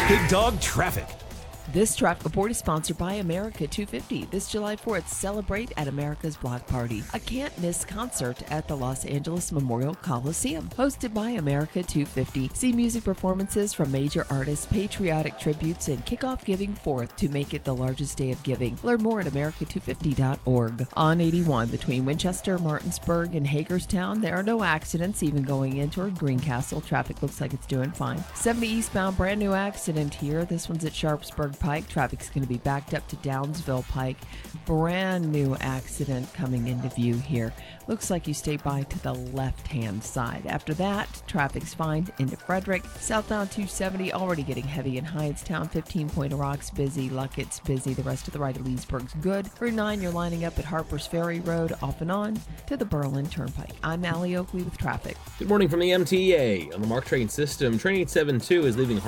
Big Dog Traffic. This traffic report is sponsored by America 250. This July 4th, celebrate at America's Block Party, a can't-miss concert at the Los Angeles Memorial Coliseum. Hosted by America 250. See music performances from major artists, patriotic tributes, and kickoff Giving 4th to make it the largest day of giving. Learn more at america250.org. On 81 between Winchester, Martinsburg, and Hagerstown, there are no accidents even going in toward Greencastle. Traffic looks like it's doing fine. 70 eastbound, brand new accident here. This one's at Sharpsburg Pike. Traffic's going to be backed up to Downsville Pike. Brand new accident coming into view here. Looks like you stay by to the left-hand side. After that, traffic's fine into Frederick. Southbound 270 already getting heavy in Hyattstown. 15 Point of Rock's busy. Luckett's busy. The rest of the right of Leesburg's good. Route 9, you're lining up at Harper's Ferry Road off and on to the Berlin Turnpike. I'm Allie Oakley with traffic. Good morning from the MTA. On the MARC train system, train 872 is leaving